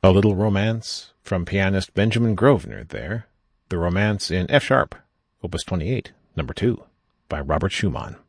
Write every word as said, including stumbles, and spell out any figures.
A little romance from pianist Benjamin Grosvenor there. The Romance in F-sharp, Opus twenty-eight, number two, by Robert Schumann.